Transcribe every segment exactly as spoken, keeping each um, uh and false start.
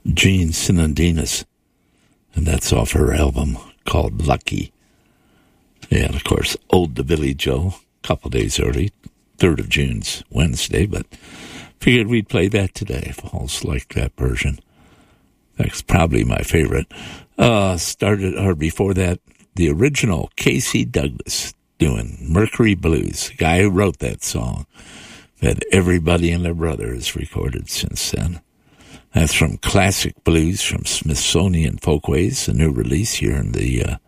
Gene Sinandinas, and that's off her album called Lucky. And, of course, Ode to Billy Joe, a couple days early, third of June's Wednesday, but figured we'd play that today. I've always liked that version. That's probably my favorite. Uh, started, or before that, the original Casey Douglas doing Mercury Blues, the guy who wrote that song that everybody and their brother has recorded since then. That's from Classic Blues from Smithsonian Folkways, a new release here in the uh,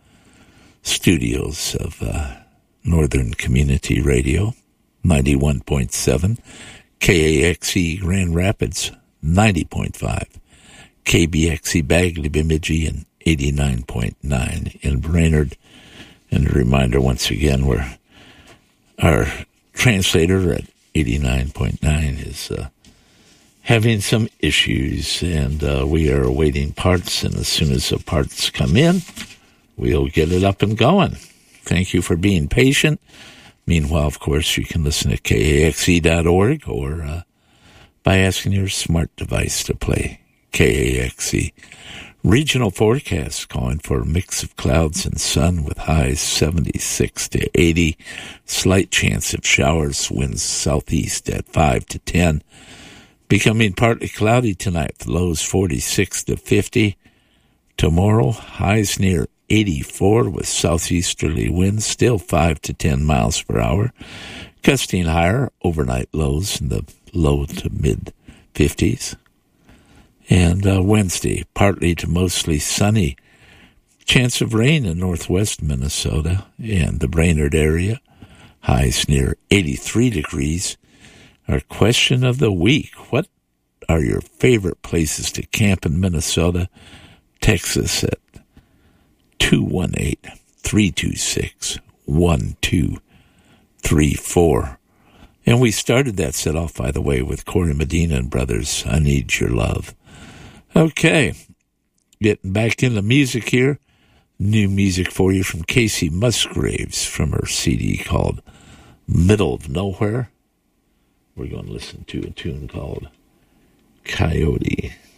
studios of uh, Northern Community Radio, ninety-one point seven, K A X E Grand Rapids, ninety point five, K B X E Bagley Bemidji, and eighty-nine point nine in Brainerd. And a reminder once again, where our translator at eighty-nine point nine is uh, having some issues, and uh, we are awaiting parts, and as soon as the parts come in, we'll get it up and going. Thank you for being patient. Meanwhile, of course, you can listen to K A X E dot org or uh, by asking your smart device to play K A X E. Regional forecast calling for a mix of clouds and sun with highs seventy-six to eighty. Slight chance of showers, winds southeast at five to ten. Becoming partly cloudy tonight, the lows forty-six to fifty. Tomorrow, highs near eighty-four with southeasterly winds, still five to ten miles per hour. Gusting higher, overnight lows in the low to mid fifties. And uh, Wednesday, partly to mostly sunny. Chance of rain in northwest Minnesota and the Brainerd area. Highs near eighty-three degrees. Our question of the week: what are your favorite places to camp in Minnesota? Text us at two one eight, three two six, one two three four. And we started that set off, by the way, with Corey Medina and Brothers, I Need Your Love. Okay, getting back into music here. New music for you from Casey Musgraves from her C D called Middle of Nowhere. We're going to listen to a tune called Coyote.